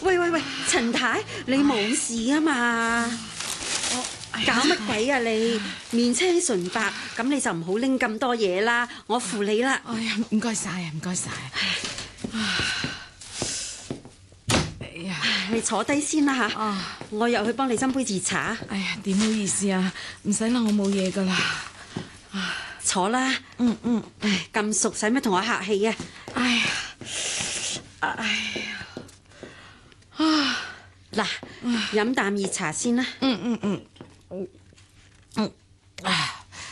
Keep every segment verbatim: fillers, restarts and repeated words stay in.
喂喂喂，陳太，你冇事啊嘛？搞乜鬼啊你？面青唇白，咁你就唔好拎咁多嘢啦，我扶你啦。 哎呀，唔該晒啊，唔該晒。哎呀， 你坐低先啦吓， 哦， 我入去幫你斟杯熱茶。 哎呀，點好意思啊，唔使啦，我冇嘢噶啦。 坐啦。 嗯嗯， 唉，咁熟使乜同我客氣啊？ 哎呀，哎呀，啊， 嗱，飲啖熱茶先啦。 嗯嗯嗯，嗯嗯，啊，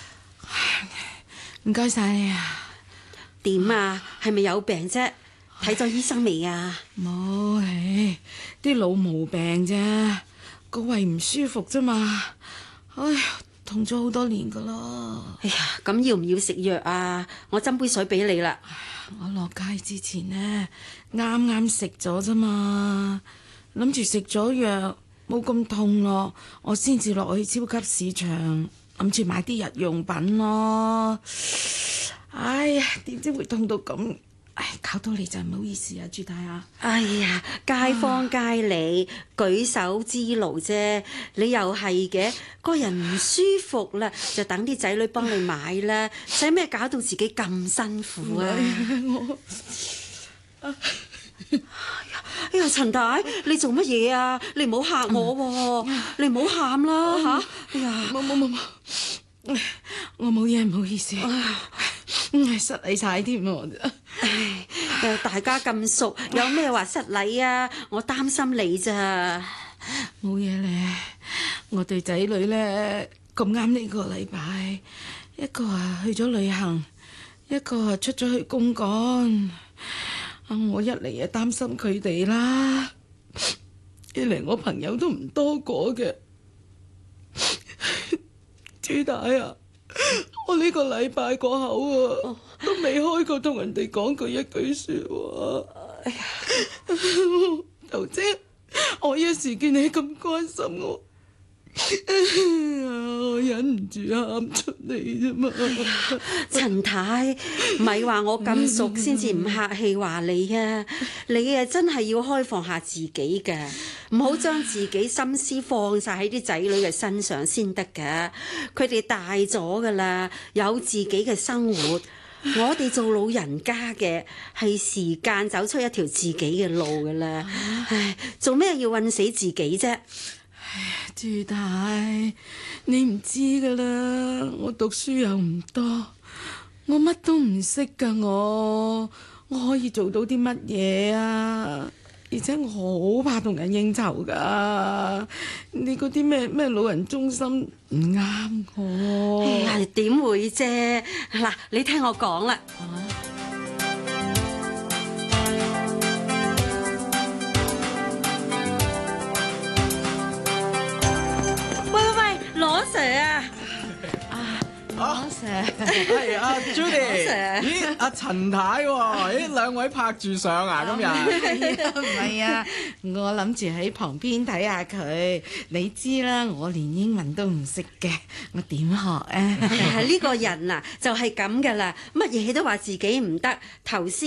唔該晒你啊。 點啊？係咪有病啫？睇咗醫生未啊？ 冇，唉，啲老毛病啫，個胃唔舒服啫嘛。哎呀，痛咗好多年噶啦。 哎呀，咁要唔要食藥啊？我斟杯水俾你啦。 我落街之前呢，啱啱食咗啫嘛，諗住食咗藥冇咁痛咯，我先至落去超級市場諗住買啲日用品咯。哎呀，點知會痛到咁？唉，搞到你就唔好意思啊，朱太啊！ 哎呀，街坊街里、啊、舉手之勞啫，你又係嘅，個人唔舒服啦，就等啲仔女幫你買啦，使咩搞到自己咁辛苦啊？ 我哎呀，陳太，你做乜嘢啊？你唔好嚇我喎，嗯、你唔好喊啦嚇！哎呀， 冇冇冇冇，我冇嘢，唔好意思。唉，失禮晒添我。 唉，大家咁熟，有咩話失禮啊？我擔心你咋。 冇嘢咧，我對仔女咧咁啱呢個禮拜，一個啊去咗旅行，一個啊出咗去公幹。啊，我一嚟啊擔心佢哋啦，二嚟我朋友都唔多個嘅。朱太啊！我呢個禮拜個口啊，哦、都未開過同人哋講過一句說話。哎呀，頭姐，我一時見你咁關心我，我忍唔住喊出嚟啫嘛。 陳太，咪話我咁熟先至唔客氣話你啊！你啊真係要開放下自己㗎，唔好將自己心思放晒喺啲仔女嘅身上先得㗎。佢哋大咗噶啦，有自己嘅生活。我哋做老人家嘅係時間走出一條自己嘅路噶啦。唉，做咩要困死自己啫？ 唉，朱太，你唔知噶啦，我讀書又唔多，我乜都唔識噶，我我可以做到啲乜嘢啊？而且我好怕同人應酬噶，你嗰啲咩咩老人中心唔啱我。 哎呀，點會啫？嗱，你聽我講啦。 啊， 喂喂喂，羅 Sir 啊！ 羅 Sir， 係阿 Judy，咦，阿陳太喎，咦，兩位拍住上啊，今日唔係啊，我諗住喺旁邊睇下佢，你知啦，我連英文都唔識嘅，我點學啊？ 呢個人啊，就係咁噶啦，乜嘢都話自己唔得，頭先。